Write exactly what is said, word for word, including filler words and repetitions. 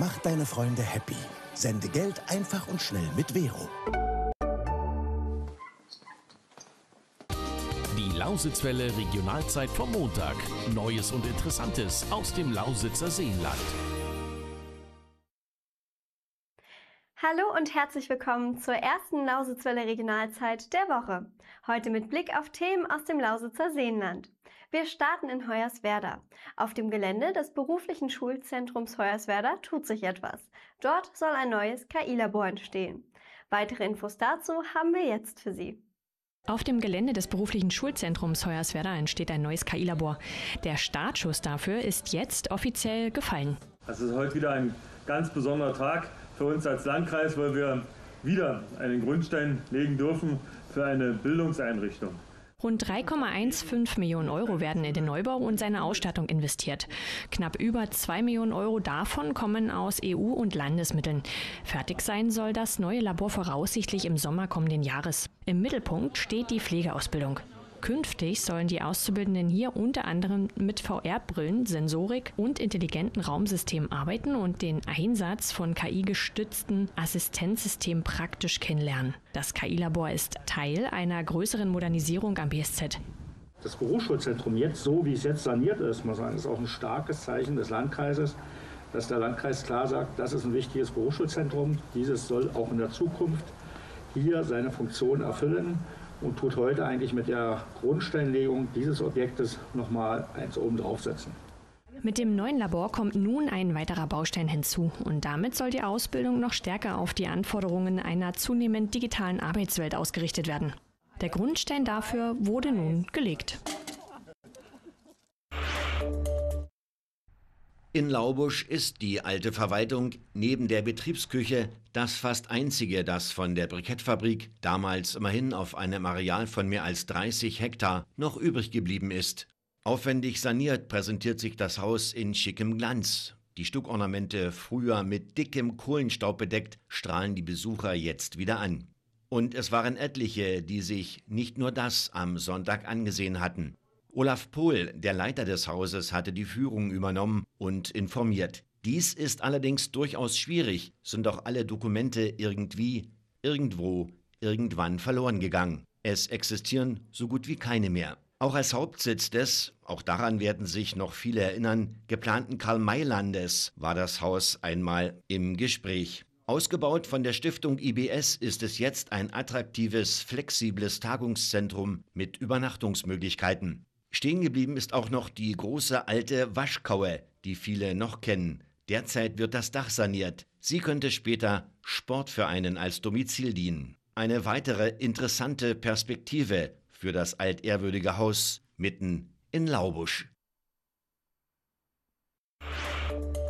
Mach deine Freunde happy. Sende Geld einfach und schnell mit Vero. Die Lausitzwelle Regionalzeit vom Montag. Neues und Interessantes aus dem Lausitzer Seenland. Hallo und herzlich willkommen zur ersten Lausitzwelle Regionalzeit der Woche. Heute mit Blick auf Themen aus dem Lausitzer Seenland. Wir starten in Hoyerswerda. Auf dem Gelände des beruflichen Schulzentrums Hoyerswerda tut sich etwas. Dort soll ein neues K I-Labor entstehen. Weitere Infos dazu haben wir jetzt für Sie. Auf dem Gelände des beruflichen Schulzentrums Hoyerswerda entsteht ein neues K I-Labor. Der Startschuss dafür ist jetzt offiziell gefallen. Es ist heute wieder ein ganz besonderer Tag für uns als Landkreis, weil wir wieder einen Grundstein legen dürfen für eine Bildungseinrichtung. Rund drei Komma fünfzehn Millionen Euro werden in den Neubau und seine Ausstattung investiert. Knapp über zwei Millionen Euro davon kommen aus E U- und Landesmitteln. Fertig sein soll das neue Labor voraussichtlich im Sommer kommenden Jahres. Im Mittelpunkt steht die Pflegeausbildung. Künftig sollen die Auszubildenden hier unter anderem mit V R-Brillen, Sensorik und intelligenten Raumsystemen arbeiten und den Einsatz von K I-gestützten Assistenzsystemen praktisch kennenlernen. Das K I-Labor ist Teil einer größeren Modernisierung am B S Z. Das Berufsschulzentrum jetzt, so wie es jetzt saniert ist, muss man sagen, ist auch ein starkes Zeichen des Landkreises, dass der Landkreis klar sagt, das ist ein wichtiges Berufsschulzentrum. Dieses soll auch in der Zukunft hier seine Funktion erfüllen. Und tut heute eigentlich mit der Grundsteinlegung dieses Objektes nochmal eins oben draufsetzen. Mit dem neuen Labor kommt nun ein weiterer Baustein hinzu. Und damit soll die Ausbildung noch stärker auf die Anforderungen einer zunehmend digitalen Arbeitswelt ausgerichtet werden. Der Grundstein dafür wurde nun gelegt. In Laubusch ist die alte Verwaltung neben der Betriebsküche das fast einzige, das von der Brikettfabrik, damals immerhin auf einem Areal von mehr als dreißig Hektar, noch übrig geblieben ist. Aufwendig saniert präsentiert sich das Haus in schickem Glanz. Die Stuckornamente, früher mit dickem Kohlenstaub bedeckt, strahlen die Besucher jetzt wieder an. Und es waren etliche, die sich nicht nur das am Sonntag angesehen hatten. Olaf Pohl, der Leiter des Hauses, hatte die Führung übernommen und informiert. Dies ist allerdings durchaus schwierig, sind doch alle Dokumente irgendwie, irgendwo, irgendwann verloren gegangen. Es existieren so gut wie keine mehr. Auch als Hauptsitz des, auch daran werden sich noch viele erinnern, geplanten Karl-May-Landes war das Haus einmal im Gespräch. Ausgebaut von der Stiftung I B S ist es jetzt ein attraktives, flexibles Tagungszentrum mit Übernachtungsmöglichkeiten. Stehen geblieben ist auch noch die große alte Waschkaue, die viele noch kennen. Derzeit wird das Dach saniert. Sie könnte später Sportvereinen als Domizil dienen. Eine weitere interessante Perspektive für das altehrwürdige Haus mitten in Laubusch.